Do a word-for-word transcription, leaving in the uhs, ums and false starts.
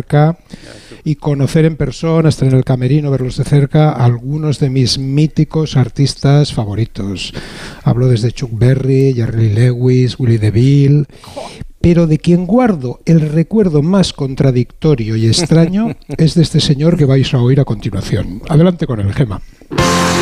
cerca y conocer en persona, estar en el camerino, verlos de cerca, algunos de mis míticos artistas favoritos. Hablo desde Chuck Berry, Jerry Lee Lewis, Willie DeVille, pero de quien guardo el recuerdo más contradictorio y extraño es de este señor que vais a oír a continuación. Adelante con el Gema.